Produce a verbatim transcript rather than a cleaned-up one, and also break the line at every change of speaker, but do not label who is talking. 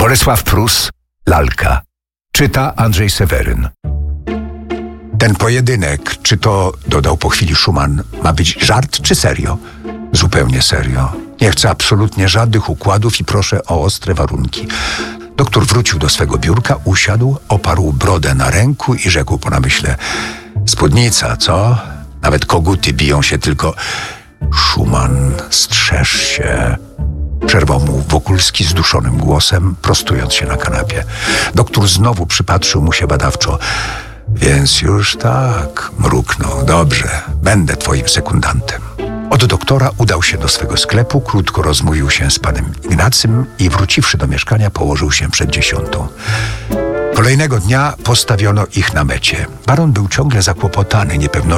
Bolesław Prus, Lalka. Czyta Andrzej Seweryn.
Ten pojedynek, czy to, dodał po chwili Szuman, ma być żart czy serio? Zupełnie serio. Nie chcę absolutnie żadnych układów i proszę o ostre warunki. Doktor wrócił do swego biurka, usiadł, oparł brodę na ręku i rzekł po namyśle: spódnica, co? Nawet koguty biją się tylko... Szuman, strzeż się. Przerwał mu Wokulski zduszonym głosem, prostując się na kanapie. Doktor znowu przypatrzył mu się badawczo. Więc już tak, mruknął. Dobrze, będę twoim sekundantem. Od doktora udał się do swego sklepu, krótko rozmówił się z panem Ignacym i wróciwszy do mieszkania, położył się przed dziesiątą. Kolejnego dnia postawiono ich na mecie. Baron był ciągle zakłopotany niepewnością